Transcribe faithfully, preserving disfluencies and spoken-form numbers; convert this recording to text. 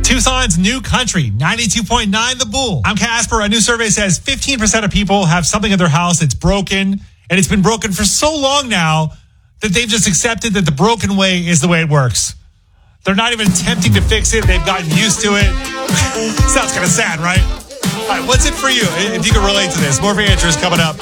Tucson's new country, ninety-two point nine The Bull. I'm Casper. A new survey says fifteen percent of people have something in their house that's broken, and it's been broken for so long now that they've just accepted that the broken way is the way it works. They're not even attempting to fix it. They've gotten used to it. Sounds kind of sad, right? All right, what's it for you? If you can relate to this, more of your answers coming up.